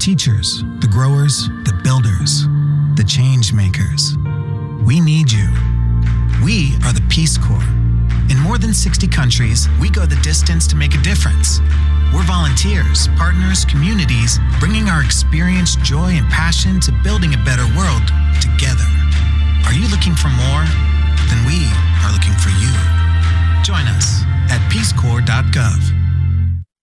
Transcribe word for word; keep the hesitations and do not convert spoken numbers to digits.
teachers, the growers, the builders, the change makers. We need you. We are the Peace Corps. In more than sixty countries, we go the distance to make a difference. We're volunteers, partners, communities, bringing our experience, joy, and passion to building a better world together. Are you looking for more? Then we are looking for you. Join us at peace corps dot gov.